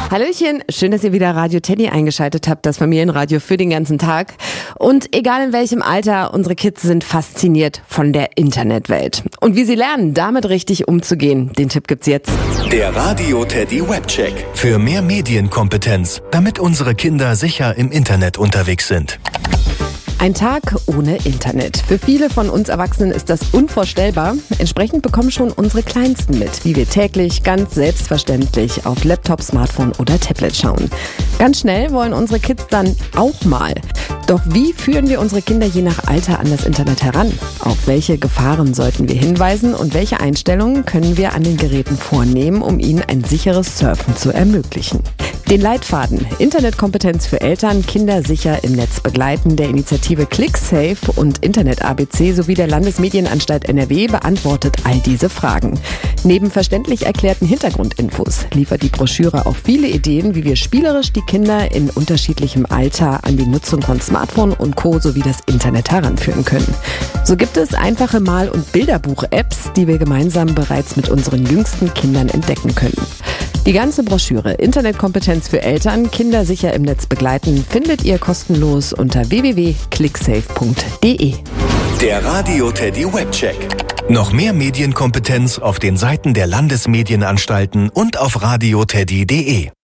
Hallöchen, schön, dass ihr wieder Radio Teddy eingeschaltet habt, das Familienradio für den ganzen Tag. Und egal in welchem Alter, unsere Kids sind fasziniert von der Internetwelt. Und wie sie lernen, damit richtig umzugehen, den Tipp gibt's jetzt. Der Radio Teddy Webcheck. Für mehr Medienkompetenz, damit unsere Kinder sicher im Internet unterwegs sind. Ein Tag ohne Internet. Für viele von uns Erwachsenen ist das unvorstellbar. Entsprechend bekommen schon unsere Kleinsten mit, wie wir täglich ganz selbstverständlich auf Laptop, Smartphone oder Tablet schauen. Ganz schnell wollen unsere Kids dann auch mal. Doch wie führen wir unsere Kinder je nach Alter an das Internet heran? Auf welche Gefahren sollten wir hinweisen und welche Einstellungen können wir an den Geräten vornehmen, um ihnen ein sicheres Surfen zu ermöglichen? Den Leitfaden Internetkompetenz für Eltern, Kinder sicher im Netz begleiten der Initiative ClickSafe und Internet ABC sowie der Landesmedienanstalt NRW beantwortet all diese Fragen. Neben verständlich erklärten Hintergrundinfos liefert die Broschüre auch viele Ideen, wie wir spielerisch die Kinder in unterschiedlichem Alter an die Nutzung von Smartphone und Co. sowie das Internet heranführen können. So gibt es einfache Mal- und Bilderbuch-Apps, die wir gemeinsam bereits mit unseren jüngsten Kindern entdecken können. Die ganze Broschüre Internetkompetenz für Eltern, Kinder sicher im Netz begleiten, findet ihr kostenlos unter www.clicksafe.de. Der Radio Teddy Webcheck. Noch mehr Medienkompetenz auf den Seiten der Landesmedienanstalten und auf radioteddy.de.